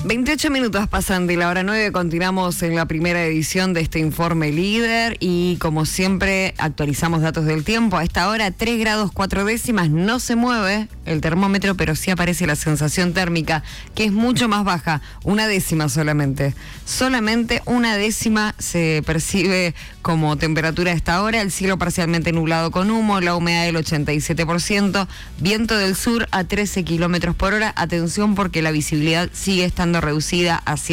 28 minutos pasan de la hora 9, continuamos en la primera edición de este informe líder y como siempre actualizamos datos del tiempo. A esta hora 3 grados 4 décimas, no se mueve el termómetro, pero sí aparece la sensación térmica, que es mucho más baja, 1 décima solamente. Solamente 1 décima se percibe como temperatura a esta hora, el cielo parcialmente nublado con humo, la humedad del 87%, viento del sur a 13 kilómetros por hora. Atención porque la visibilidad sigue estando reducida hacia